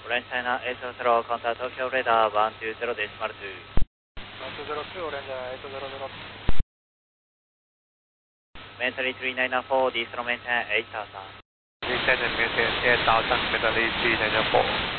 Orange China 800, contact Tokyo radar 120.2. 1202, Orange 800. Mentally 3994, diesel maintain 8000. Maintain 8000, mentally 3994.